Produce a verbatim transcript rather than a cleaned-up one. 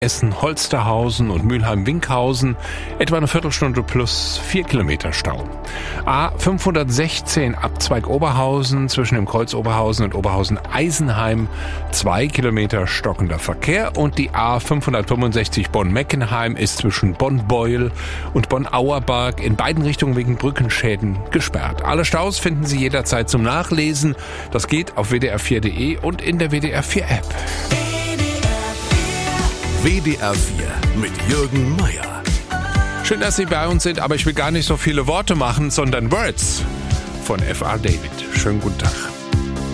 Essen-Holsterhausen und Mülheim-Winkhausen etwa eine Viertelstunde plus vier Kilometer Stau. A fünfhundertsechzehn Abzweig Oberhausen zwischen dem Kreuz Oberhausen und Oberhausen-Eisenheim zwei Kilometer stockender Verkehr und die A fünfhundertfünfundsechzig Bonn-Meckenheim ist zwischen Bonn-Beuel und Bonn-Auerbach in beiden Richtungen wegen Brückenschäden gesperrt. Alle Staus finden Sie jederzeit zum Nachlesen. Das geht auf w d r vier punkt d e und in der W D R vier App. W D R vier mit Jürgen Meier. Schön, dass Sie bei uns sind, aber ich will gar nicht so viele Worte machen, sondern Words von F A David. Schönen guten Tag.